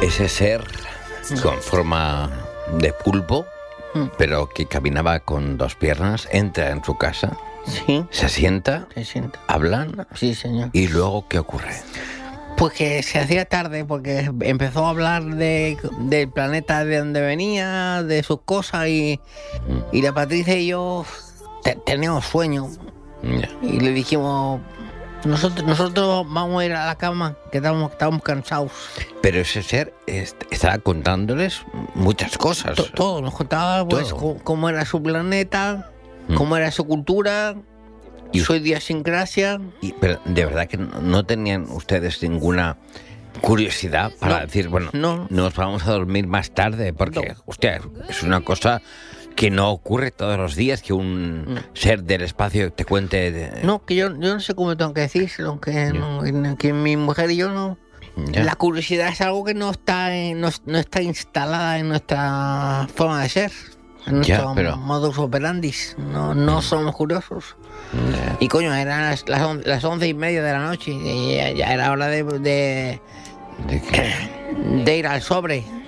ese ser con forma de pulpo, pero que caminaba con dos piernas, entra en su casa, Sí, se sienta, hablan, sí, señor. y luego ¿qué ocurre? Pues que se hacía tarde porque empezó a hablar del planeta de donde venía, de sus cosas, y la Patricia y yo teníamos sueño. Ya. Y le dijimos, nosotros vamos a ir a la cama, que estábamos cansados. Pero ese ser estaba contándoles muchas cosas. Todo, nos contaba pues Todo. cómo era su planeta, cómo era su cultura, Y- su idiosincrasia. Pero de verdad que no tenían ustedes ninguna curiosidad para No, decir, bueno, no. nos vamos a dormir más tarde, porque, No. hostia, es una cosa que no ocurre todos los días, que un ser del espacio te cuente... No, que yo no sé cómo tengo que decírselo, que mi mujer y yo no... Ya. La curiosidad es algo que no está instalada en nuestra forma de ser, en Ya, nuestro pero- modus operandi. No somos curiosos. Y coño, eran las 11:30 de la noche y ya era hora de ¿De qué? ir al sobre.